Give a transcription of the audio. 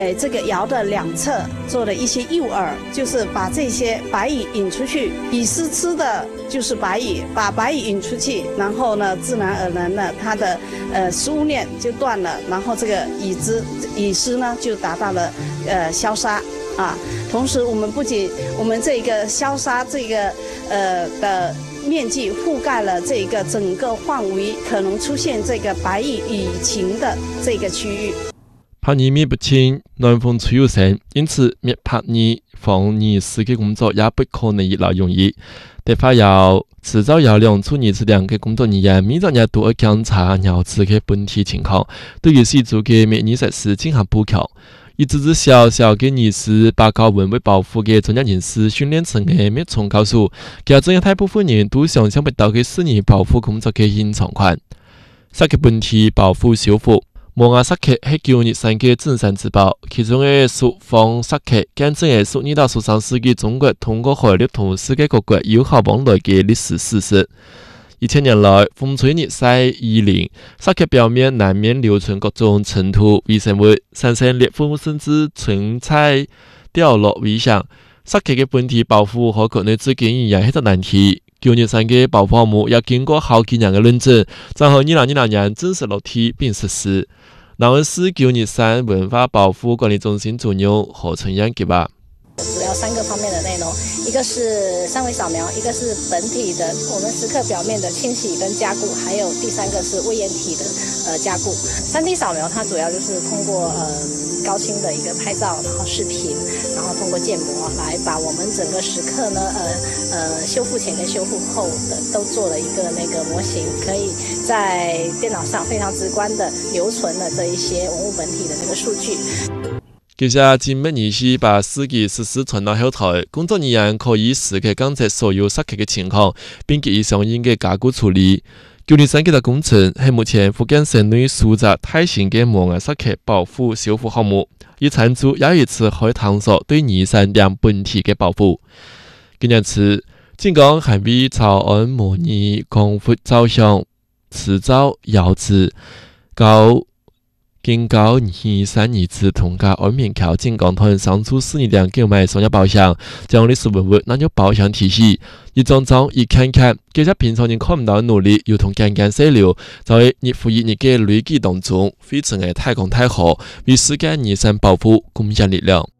这个窑的两侧做了一些诱饵，就是把这些白蚁引出去。蚁丝吃的就是白蚁，把白蚁引出去，然后呢，自然而然呢，它的食物链就断了，然后这个蚁丝呢就达到了消杀啊。同时，我们不仅我们这个消杀这个的面积覆盖了这个整个范围可能出现这个白蚁蚁群的这个区域。 怕泥灭不清，暖风吹又盛，因此灭怕泥防泥时嘅工作也不可能越来容易。得发窑制造窑量处理质量嘅工作人員每日都要檢查窑址嘅本體情況，對於施做嘅滅泥設施進行補強。以致之小小嘅泥石把高温為保護嘅專業人士訓練成嘅滅蟲高手，其實大部分人都想象不到嘅水泥保護工作嘅現狀款。石嘅本體保護修復。摩崖石刻係9日3嘅鎮山之寶，其中嘅塑方石刻見證係12到13世紀中國通過海流同世界各國友好往來嘅歷史事實。1000年來，風吹日曬雨淋，石刻表面難免留存各種塵土、微生物、產生裂縫甚至存在掉落危險。石刻嘅本體保護和國內資金依然係個難題。9日3嘅保護項目也經過好幾年嘅論證，最後2020年正式落地並實施。南溫市9日3文化保護管理中心主任何春燕給吧。 主要3個方面的內容，一個是三維掃描，一個是本體的我們石刻表面的清洗跟加固，還有第3個是微岩體的加固。3D 掃描它主要就是通過高清的一個拍照，然後視頻，然後通過建模來把我們整個石刻呢修復前跟修復後的都做了一個那個模型，可以在電腦上非常直觀的留存了這一些文物本體的這個數據。 接下精密儀器把司機實時傳到後台，工作人員可以時刻監測所有石刻嘅情況，並給予相應嘅加固處理。9日3嘅工程係目前福建省內數隻大型嘅摩崖石刻保護修復項目，以參照也一次可以探索對泥山兩本體嘅保護。今年次警方還為草案模擬光伏照相、持照窯址、警告泥山遺址同加安面橋警港團上出4年購買商業保險，將歷史文物納入保險體系，一張張一看看，這些平常人看唔到嘅努力，如同間間細流，就喺日復一日嘅累積當中，非常嘅太公太好，為世界泥山保護貢獻力量。